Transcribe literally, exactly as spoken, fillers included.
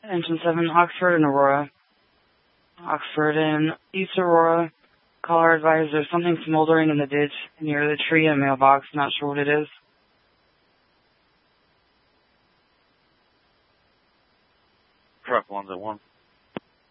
Engine seven, Oxford and Aurora. Oxford and East Aurora. Caller advised there's something smoldering in the ditch near the tree and mailbox. Not sure what it is. Truck one oh one.